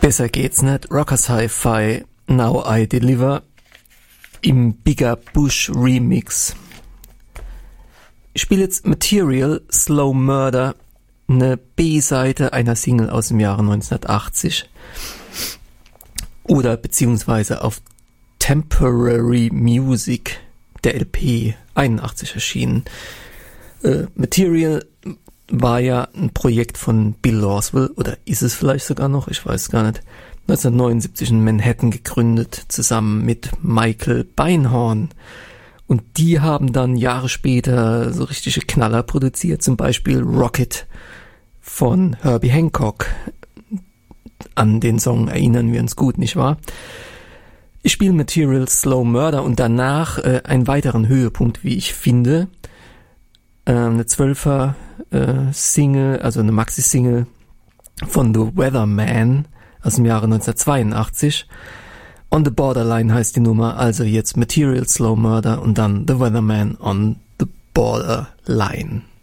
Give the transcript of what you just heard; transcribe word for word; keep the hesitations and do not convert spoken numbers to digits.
Besser geht's nicht. Rockers Hi-Fi, Now I Deliver im Bigger Bush Remix. Ich spiele jetzt Material, Slow Murder, eine B-Seite einer Single aus dem Jahre neunzehnhundertachtzig. Oder beziehungsweise auf Temporary Music, der L P, einundachtzig erschienen. Äh, Material war ja ein Projekt von Bill Larswell, oder ist es vielleicht sogar noch, ich weiß gar nicht, neunzehnhundertneunundsiebzig in Manhattan gegründet, zusammen mit Michael Beinhorn. Und die haben dann Jahre später so richtige Knaller produziert, zum Beispiel Rocket von Herbie Hancock. An den Song erinnern wir uns gut, nicht wahr? Ich spiele Material, Slow Murder und danach äh, einen weiteren Höhepunkt, wie ich finde. Äh, eine Zwölfer äh, Single, also eine Maxi-Single von The Weatherman aus dem Jahre neunzehnhundertzweiundachtzig. On the Borderline heißt die Nummer, also jetzt Material, Slow Murder und dann The Weatherman on the Borderline.